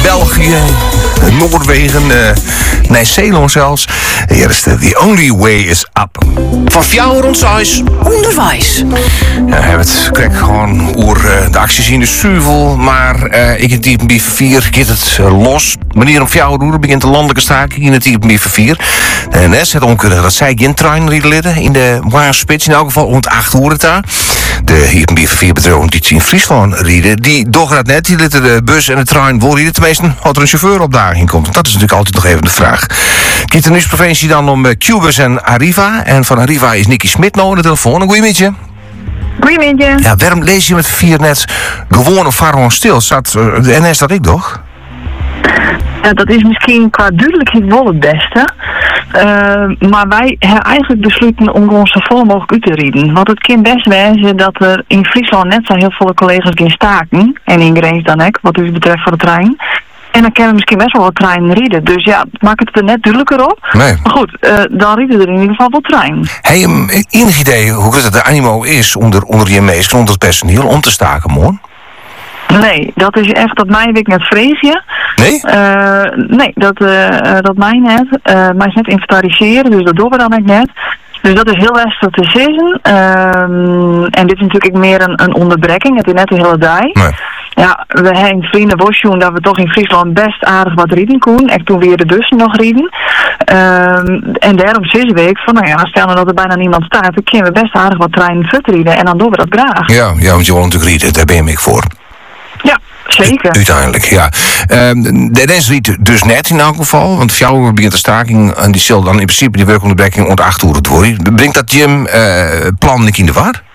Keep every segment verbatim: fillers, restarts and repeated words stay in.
België, Noorwegen, uh, Nieuw-Zeeland zelfs. Hier is de The Only Way Is Up. Van jou rond zes. Onderwijs. Ja, we het krijg gewoon oer uh, de acties in de suvel, maar uh, ik het die vier gaat het uh, los. Meneer om jou roer begint de landelijke staking in het die vier. De N S het onkundig dat zij geen trein rieden in de Waarspits, in elk geval om het acht uur daar. De I P vier bedrijven die in Friesland rieden, die doggen dat net, die laten de bus en de trein wel rieden, tenminste als er een chauffeur op dagen komt. Dat is natuurlijk altijd nog even de vraag. Kiet de nieuwsprovincie dan om uh, Qbus en Arriva. En van Arriva is Nicky Smit nou aan de telefoon. Een goeiemiddag. Goeiemiddag. Ja, waarom lees je met vier net gewoon of vaar gewoon stil? Zat uh, de N S dat ik toch? Ja, dat is misschien qua duidelijkheid wel het beste. Uh, maar wij hebben eigenlijk besloten om gewoon zo vol mogelijk uit te rieden. Want het kan best wezen dat er in Friesland net zo heel veel collega's gaan staken. En in Greens dan ook, wat u betreft voor de trein. En dan kunnen we misschien best wel wat treinen rieden. Dus ja, maak het er net duidelijker op. Nee. Maar goed, uh, dan rieden er in ieder geval wel trein. Heb je um, enig idee hoe groot de animo is onder, onder je meester, onder het personeel, om te staken, man? Nee, dat is echt, dat mij ik net vrees je. Nee? Uh, nee, dat, uh, dat mij net. Uh, mij is net inventariseren, dus dat doen we dan ook net. Dus dat is heel lastig te zeggen. Um, en dit is natuurlijk meer een, een onderbreking. Het is net een hele dag. Nee. Ja, we hebben vrienden worstelen dat we toch in Friesland best aardig wat rieden koen. En toen weer de bussen nog rieden. Um, en daarom zes week van, nou ja, stel nou dat er bijna niemand staat, dan kunnen we best aardig wat treinen rieden. En dan doen we dat graag. Ja, ja, want je wil natuurlijk rieden, daar ben je mee voor. Ja, zeker. U uiteindelijk, ja. Um, de N S riet dus net in elk geval, want voor jou begint de staking en die zal dan in principe die werkonderbreking onder acht uur door. Brengt dat je uh, plan niet in de war?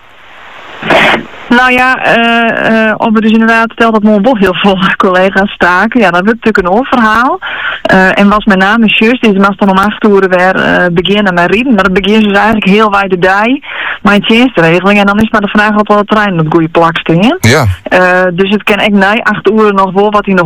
Nou ja, uh, uh, of we dus inderdaad stel dat nog wel heel veel collega's staken. Ja, dat wordt natuurlijk een oorverhaal. Uh, en was met name just, die was dan om acht uur weer uh, beginnen met rieden. Maar dat begint dus eigenlijk heel wijde dij. Maar een tjensteregeling. En dan is maar de vraag of wel de trein op goede plak staan. Ja. Uh, dus het kan echt na acht uur nog wel wat hij nog